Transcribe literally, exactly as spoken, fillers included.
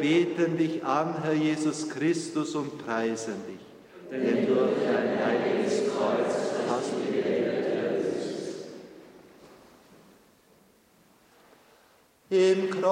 beten dich an, Herr Jesus Christus, und preisen dich. Denn durch dein heiliges Kreuz hast du die Welt erlöst. Im Kreuz